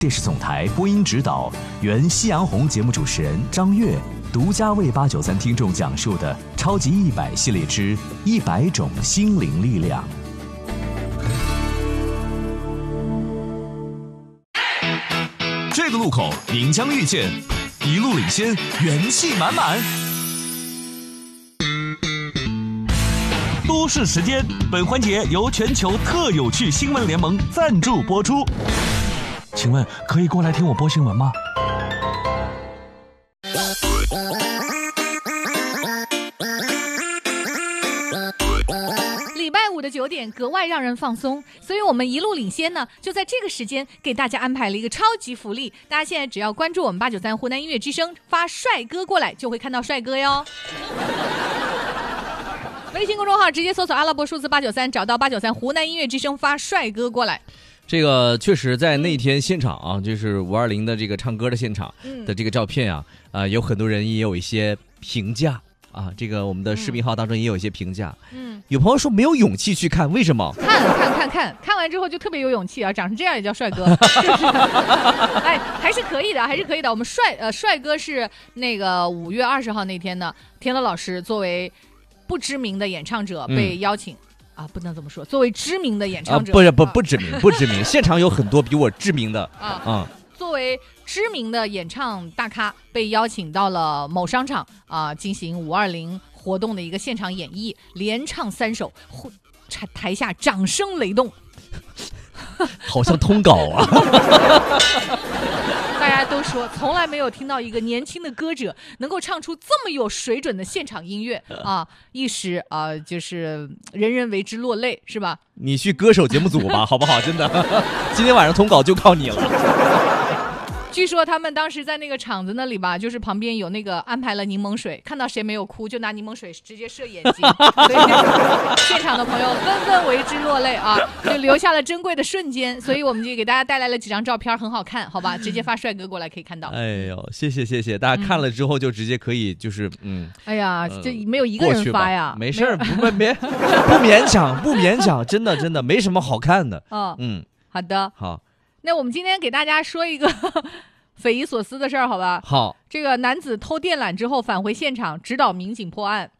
电视总台播音指导，原夕阳红节目主持人张悦独家为893听众讲述的超级100系列之100种心灵力量。这个路口您将遇见一路领先，元气满满。都市时间，本环节由全球特有趣新闻联盟赞助播出。请问可以过来听我播新闻吗？ 礼拜五的9点格外让人放松，所以我们一路领先呢，就在这个时间给大家安排了一个超级福利。大家现在只要关注我们893湖南音乐之声，发帅哥过来就会看到帅哥哟。微信公众号直接搜索阿拉伯数字893，找到893湖南音乐之声，发帅哥过来。 这个确实在那天现场啊，就是520的这个唱歌的现场的这个照片啊，有很多人也有一些评价啊，这个我们的视频号当中也有一些评价。有朋友说没有勇气去看，为什么？ 看完之后就特别有勇气啊，长成这样也叫帅哥，是不是？哎，还是可以的，还是可以的。我们帅哥是那个5月20号那天呢，田乐老师作为不知名的演唱者被邀请。不能这么说。作为知名的演唱者， 不知名，现场有很多比我知名的作为知名的演唱大咖，被邀请到了某商场进行520活动的一个现场演绎，连唱3首，台下掌声雷动， 好像通稿啊。 大家都说从来没有听到一个年轻的歌者能够唱出这么有水准的现场音乐一时就是人人为之落泪，是吧？ 你去歌手节目组吧，好不好？真的，今天晚上通稿就靠你了。 据说他们当时在那个场子那里吧，就是旁边有那个安排了柠檬水，看到谁没有哭就拿柠檬水直接射眼睛，所以现场的朋友纷纷为之落泪就留下了珍贵的瞬间。所以我们就给大家带来了几张照片，很好看，好吧？直接发帅哥过来可以看到。 哎呦，谢谢，大家看了之后就直接可以就是哎呀，这没有一个人发呀， 没事儿，不勉强，真的没什么好看的。 好的， 好。 那我们今天给大家说一个匪夷所思的事儿，好吧？ 好， 这个男子偷电缆之后返回现场，指导民警破案。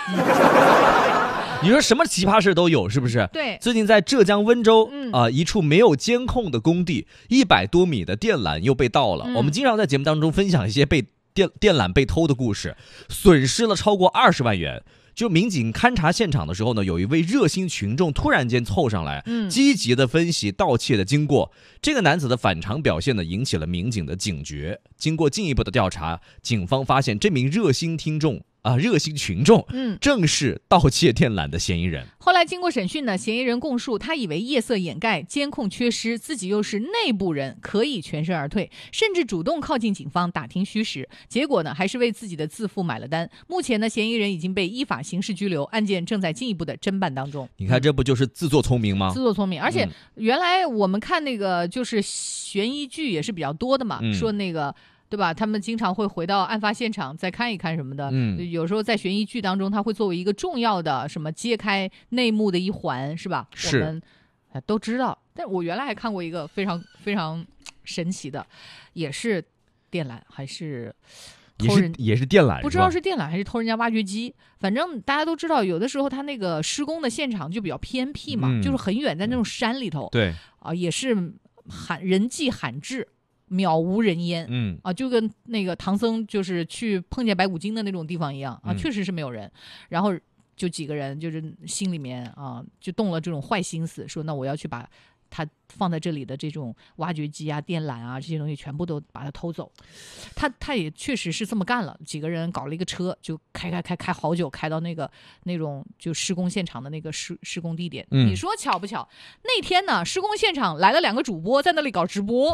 你说什么奇葩事都有，是不是？ 对。 最近在浙江温州一处没有监控的工地，100多米的电缆又被盗了。我们经常在节目当中分享一些被电缆被偷的故事，损失了超过20万元。就民警勘察现场的时候呢，有一位热心群众突然间凑上来，积极的分析盗窃的经过。这个男子的反常表现呢，引起了民警的警觉。经过进一步的调查，警方发现这名热心群众正是盗窃电缆的嫌疑人。 后来经过审讯呢，嫌疑人供述，他以为夜色掩盖，监控缺失，自己又是内部人，可以全身而退，甚至主动靠近警方打听虚实。结果呢，还是为自己的自负买了单。目前呢，嫌疑人已经被依法刑事拘留，案件正在进一步的侦办当中。 你看，这不就是自作聪明吗？ 自作聪明，而且原来我们看那个就是悬疑剧也是比较多的嘛，说那个。对吧？他们经常会回到案发现场再看一看什么的。有时候在悬疑剧当中，他会作为一个重要的什么揭开内幕的一环，是吧？ 是。 我们都知道。但我原来还看过一个非常非常神奇的，也是电缆还是偷人， 也是电缆， 不知道是电缆还是偷人家挖掘机。反正大家都知道，有的时候他那个施工的现场就比较偏僻嘛，就是很远，在那种山里头。 对。 也是人迹罕至。渺无人烟，就跟那个唐僧就是去碰见白骨精的那种地方一样确实是没有人。然后就几个人就是心里面就动了这种坏心思，说那我要去把他放在这里的这种挖掘机电缆这些东西全部都把它偷走。他也确实是这么干了，几个人搞了一个车，就开好久，开到那种就施工现场的那个施工地点。你说巧不巧？那天呢，施工现场来了2个主播在那里搞直播，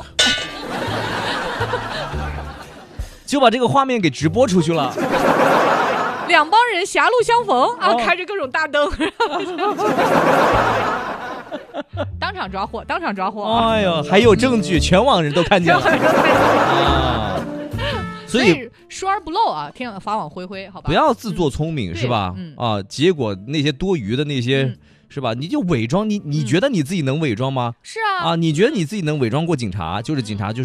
就把这个画面给直播出去了。 2帮人狭路相逢开着各种大灯。当场抓获。 哎呦，还有证据，全网人都看见了。 所以疏而不漏法网恢恢，好吧？ 不要自作聪明，是吧？结果那些多余的那些是吧？你就伪装，你觉得你自己能伪装吗？ 是啊， 你觉得你自己能伪装过警察？就是警察就是。